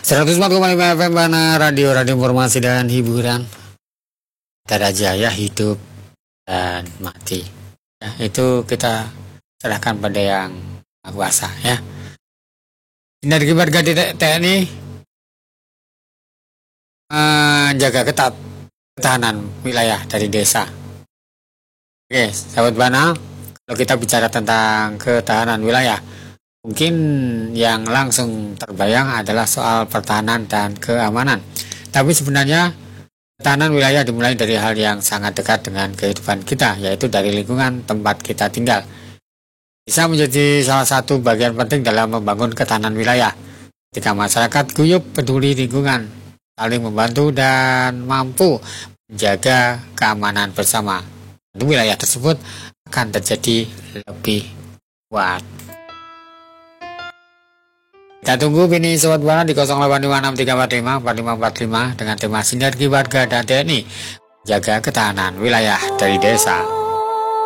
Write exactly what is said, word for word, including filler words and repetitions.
seratus empat koma lima F M Bana Radio, Radio Informasi dan Hiburan. Ada jaya hidup dan mati. Ya, itu kita serahkan pada yang Maha Kuasa ya. Sinergi warga di T N I menjaga ketat ketahanan wilayah dari desa. Oke, sahabat Bana, kalau kita bicara tentang ketahanan wilayah, mungkin yang langsung terbayang adalah soal pertahanan dan keamanan. Tapi sebenarnya ketahanan wilayah dimulai dari hal yang sangat dekat dengan kehidupan kita, yaitu dari lingkungan tempat kita tinggal. Bisa menjadi salah satu bagian penting dalam membangun ketahanan wilayah. Ketika masyarakat guyup peduli lingkungan, saling membantu dan mampu menjaga keamanan bersama, wilayah tersebut akan terjadi lebih kuat. Kita tunggu ini Sobat Bana di nol delapan lima enam tiga empat lima empat lima empat lima dengan tema Sinergi Warga dan T N I, jaga ketahanan wilayah dari desa.